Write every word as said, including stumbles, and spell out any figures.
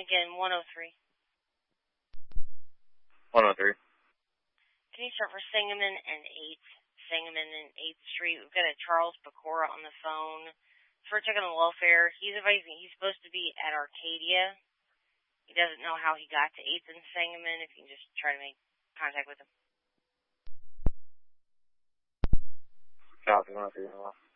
Lincoln one oh three. one oh three. Can you start for Sangamon and eighth? Sangamon and eighth Street. We've got a Charles Pecora on the phone. For checking the welfare, he's advising he's supposed to be at Arcadia. He doesn't know how he got to eighth and Sangamon. If you can just try to make contact with him. Copy, one oh three.